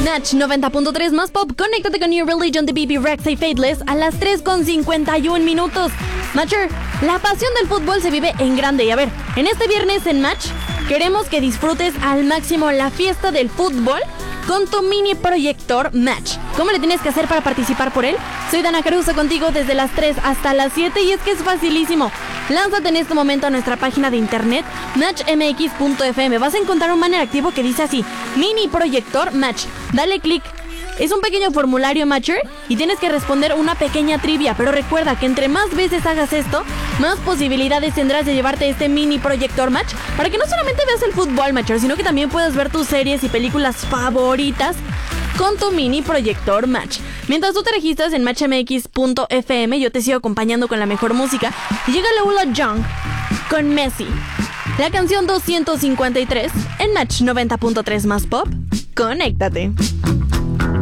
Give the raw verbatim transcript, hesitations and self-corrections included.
Match noventa punto tres más pop. Conéctate con New Religion de B B Rexa y Faithless a las tres con cincuenta y un minutos. Matcher, la pasión del fútbol se vive en grande. Y a ver, en este viernes en Match queremos que disfrutes al máximo la fiesta del fútbol con tu mini proyector Match. ¿Cómo le tienes que hacer para participar por él? Soy Dana Caruso contigo desde las tres hasta las siete y es que es facilísimo. Lánzate en este momento a nuestra página de internet match m x punto f m. Vas a encontrar un banner activo que dice así: mini proyector Match. Dale clic. Es un pequeño formulario Matcher y tienes que responder una pequeña trivia, pero recuerda que entre más veces hagas esto, más posibilidades tendrás de llevarte este mini proyector Match para que no solamente veas el fútbol Matcher, sino que también puedas ver tus series y películas favoritas con tu mini proyector Match. Mientras tú te registras en match m x punto f m, yo te sigo acompañando con la mejor música. Llega Lola Young con Messi, la canción doscientos cincuenta y tres en Match noventa punto tres más pop. Conéctate.